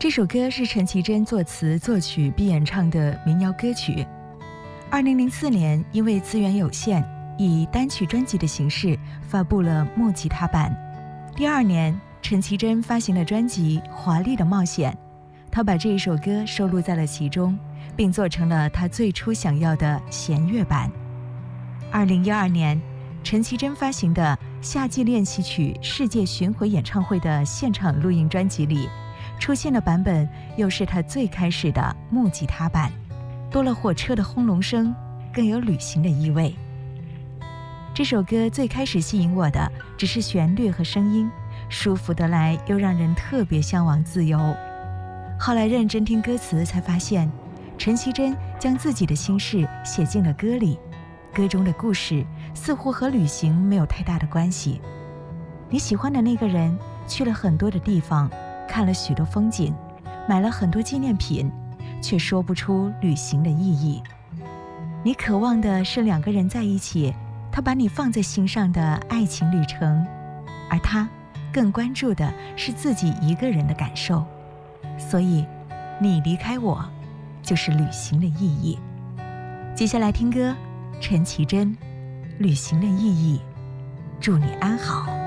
这首歌是陈绮贞作词作曲并演唱的民谣歌曲。2004年，因为资源有限，以单曲专辑的形式发布了木吉他版。第2年，陈绮贞发行了专辑《华丽的冒险》，她把这一首歌收录在了其中，并做成了她最初想要的弦乐版。2012年，陈绮贞发行的夏季练习曲世界巡回演唱会的现场录音专辑里，出现的版本又是她最开始的木吉他版，多了火车的轰隆声，更有旅行的意味。这首歌最开始吸引我的只是旋律和声音，舒服得来又让人特别向往自由。后来认真听歌词才发现，陈绮贞将自己的心事写进了歌里，歌中的故事似乎和旅行没有太大的关系。你喜欢的那个人去了很多的地方，看了许多风景，买了很多纪念品，却说不出旅行的意义。你渴望的是2个人在一起，他把你放在心上的爱情旅程，而他更关注的是自己一个人的感受。所以你离开我，就是旅行的意义。接下来听歌，陈绮贞《旅行的意义》，祝你安好。